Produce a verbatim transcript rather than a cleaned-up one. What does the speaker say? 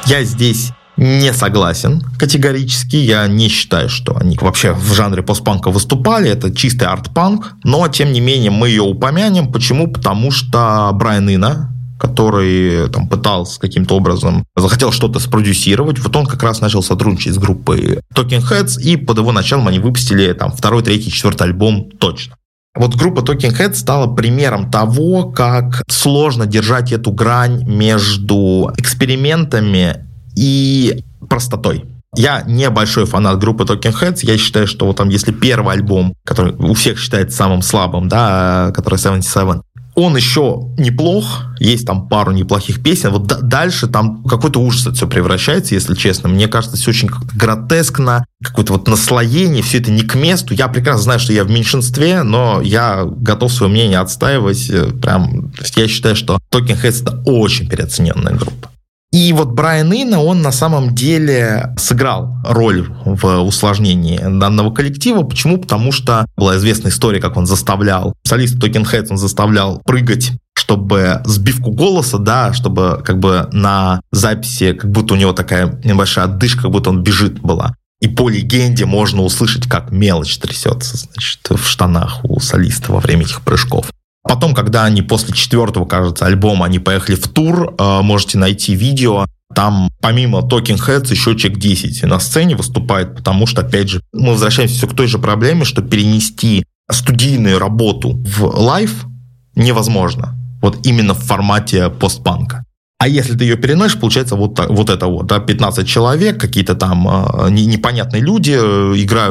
Я здесь не согласен категорически. Я не считаю, что они вообще в жанре постпанка выступали. Это чистый арт-панк. Но, тем не менее, мы ее упомянем. Почему? Потому что Брайан Ино, который там пытался каким-то образом, захотел что-то спродюсировать, вот он как раз начал сотрудничать с группой Talking Heads, и под его началом они выпустили там второй, третий, четвертый альбом точно. Вот группа Talking Heads стала примером того, как сложно держать эту грань между экспериментами и простотой. Я не большой фанат группы Talking Heads. Я считаю, что вот там, если первый альбом, который у всех считается самым слабым, да, который семьдесят семь, он еще неплох, есть там пару неплохих песен. Вот д- дальше там какой-то ужас это все превращается, если честно. Мне кажется, все очень как-то гротескно, какое-то вот наслоение, все это не к месту. Я прекрасно знаю, что я в меньшинстве, но я готов свое мнение отстаивать. Прям, я считаю, что Talking Heads — это очень переоцененная группа. И вот Брайан Ино, он на самом деле сыграл роль в усложнении данного коллектива. Почему? Потому что была известная история, как он заставлял солиста Talking Heads, он заставлял прыгать, чтобы сбивку голоса, да, чтобы как бы на записи, как будто у него такая небольшая отдышка, как будто он бежит была. И по легенде можно услышать, как мелочь трясется, значит, в штанах у солиста во время этих прыжков. Потом, когда они после четвертого, кажется, альбома, они поехали в тур, можете найти видео, там помимо Talking Heads еще человек десять на сцене выступает, потому что, опять же, мы возвращаемся все к той же проблеме, что перенести студийную работу в лайв невозможно, вот именно в формате постпанка. А если ты ее переносишь, получается вот, так, вот это вот, да, пятнадцать человек, какие-то там э, непонятные люди играют